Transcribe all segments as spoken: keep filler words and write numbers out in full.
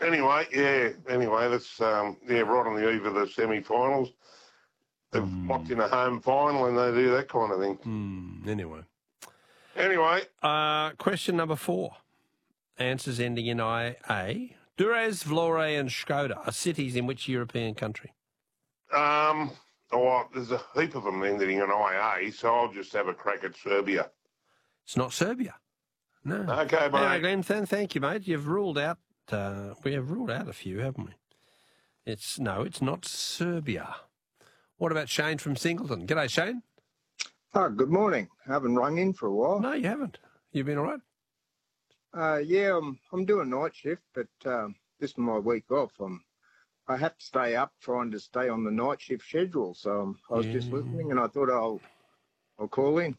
Anyway, yeah. Anyway, that's um, yeah, right on the eve of the semi-finals. They've Mm. locked in a home final and they do that kind of thing. Mm. Anyway. Anyway. Uh, question number four. Answers ending in I A. Durrës, Vlorë and Škoda are cities in which European country? Um, oh, there's a heap of them ending in I A, so I'll just have a crack at Serbia. It's not Serbia. No. Okay, mate. Anyway, Glenn, th- thank you, mate. You've ruled out, uh, we have ruled out a few, haven't we? It's, no, it's not Serbia. What about Shane from Singleton? G'day, Shane. Oh, good morning. I haven't rung in for a while. No, you haven't. You've been all right? Uh, yeah, I'm, I'm doing night shift, but um, this is my week off. I'm, I have to stay up trying to stay on the night shift schedule. So um, I was Yeah. just listening and I thought I'll I'll call in.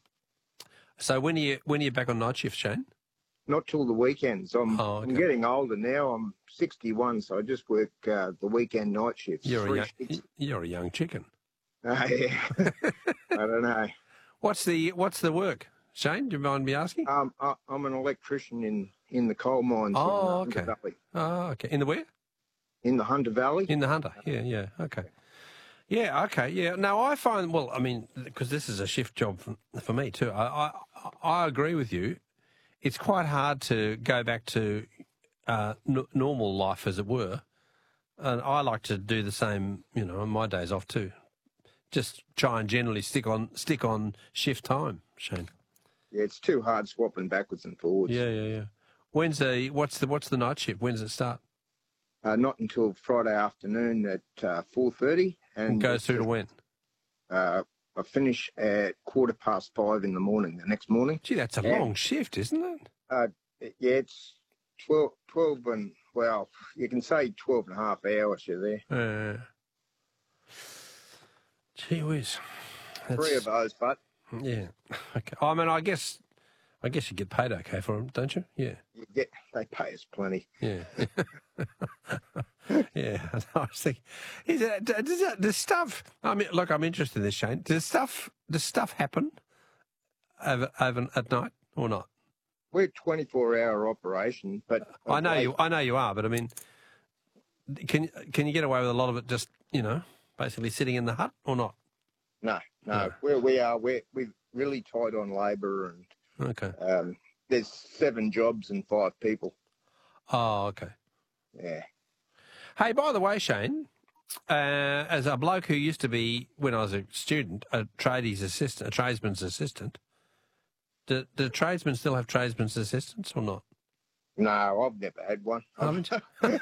So when are you, when are you back on night shift, Shane? Not till the weekends. I'm, Oh, okay. I'm getting older now. I'm sixty-one, so I just work uh, the weekend night shifts. You're a, Three young, shifts. you're a young chicken. Uh, yeah. I don't know. What's the What's the work, Shane? Do you mind me asking? Um, I, I'm an electrician in, in the coal mines Oh, in the okay. Hunter Valley. Oh, okay. In the where? In the Hunter Valley. In the Hunter. Yeah, yeah. Okay. Yeah, okay. Yeah. Now, I find, well, I mean, because this is a shift job for, for me too. I, I I agree with you. It's quite hard to go back to uh, n- normal life, as it were. And I like to do the same, you know, on my days off too. Just try and generally stick on stick on shift time, Shane. Yeah, it's too hard swapping backwards and forwards. Yeah, yeah, yeah. When's the what's the what's the night shift? When does it start? Uh, not until Friday afternoon at uh, four thirty. And It goes through to when? Uh, I finish at quarter past five in the morning, the next morning. Gee, that's a Yeah. long shift, isn't it? Uh, yeah, it's twelve, twelve and, well, you can say twelve and a half hours you're there. Uh, gee whiz. That's, Three of those, but Yeah. Okay. I mean, I guess, I guess you get paid okay for them, don't you? Yeah. you get, they pay us plenty. Yeah. Yeah. I was thinking, is it, does, that, does stuff, I mean, look, I'm interested in this, Shane. Does stuff, does stuff happen over, over at night or not? We're twenty-four hour operation, but I know you, I know you are, but I mean, can, can you get away with a lot of it just, you know, basically sitting in the hut or not? No, no, No. where we are, we're we're really tight on labour, and Okay. um, there's seven jobs and five people. Oh, okay. Yeah. Hey, by the way, Shane, uh, as a bloke who used to be, when I was a student, a tradies assistant, a tradesman's assistant, do, do tradesmen still have tradesman's assistants or not? No, I've never had one. Haven't you?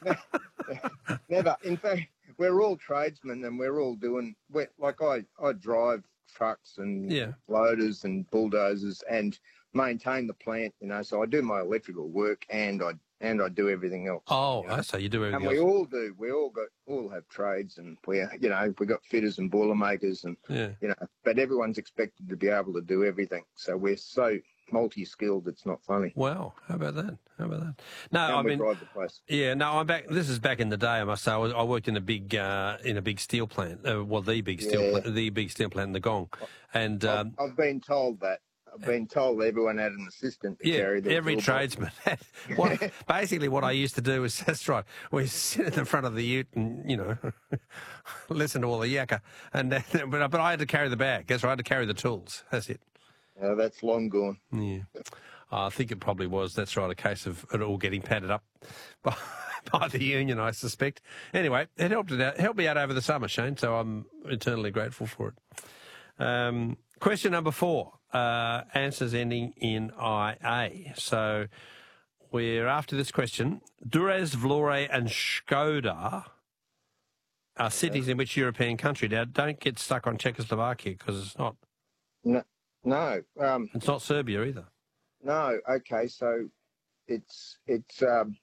Never. In fact, we're all tradesmen and we're all doing, we're, like I, I drive trucks and Yeah. loaders and bulldozers and maintain the plant, you know, so I do my electrical work and I and I do everything else. Oh, you know. so you do And everything we else. all do. We all got all have trades, and we, you know, we got fitters and boiler makers, and Yeah. you know, but everyone's expected to be able to do everything. So we're so multi-skilled, it's not funny. Wow, how about that? How about that? No, And I we mean, drive the place. yeah, no, I'm back. This is back in the day, I must say. I, was, I worked in a big, uh, in a big steel plant. Uh, well, the big steel, Yeah. plant, the big steel plant in the Gong, and um, I've, I've been told that. I've been told everyone had an assistant to yeah, carry the every toolbox. tradesman. what, basically, what I used to do was that's right. We sit in the front of the ute and you know listen to all the yakka, and then, but but I had to carry the bag. That's right, I had to carry the tools. That's it. Uh, that's long gone. Yeah, I think it probably was. That's right, a case of it all getting padded up by, by the union, I suspect. Anyway, it helped it out, helped me out over the summer, Shane. So I'm eternally grateful for it. Um, question number four. Uh, answers ending in I A. So we're after this question. Durrës, Vlorë and Škoda are cities in which European country? Now, don't get stuck on Czechoslovakia because it's not. No, no, um, It's not Serbia either. no. Okay, so it's it's um,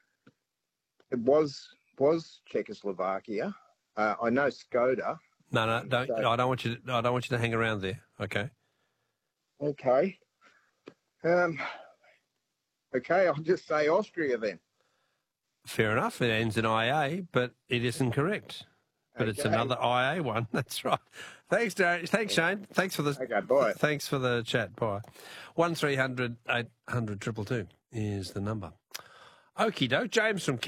it was was Czechoslovakia. Uh, I know Skoda. No, no, don't. So- I don't want you. To, I don't want you to hang around there. Okay. Okay. Um. Okay, I'll just say Austria then. Fair enough. It ends in I A, but it isn't correct. But it's Okay. another I A one. That's right. Thanks, Darren. Thanks, Shane. Thanks for the. Okay, bye. Thanks for the chat. Bye. One three hundred eight hundred triple two is the number. Okie doke. James from.